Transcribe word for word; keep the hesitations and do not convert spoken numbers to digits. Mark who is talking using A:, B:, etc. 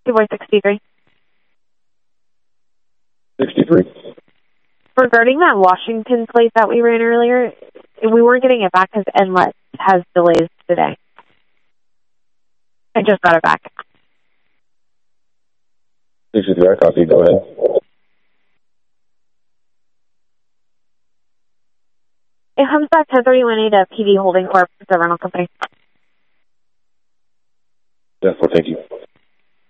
A: Two boy sixty-three.
B: sixty-three.
A: Regarding that Washington plate that we ran earlier, we weren't getting it back because Inlet has delays today. I just got it back.
B: sixty-three, I copy. Go ahead.
A: It comes back ten thirty-one A to P D Holding Corp, the rental company.
B: Yes, well, thank you.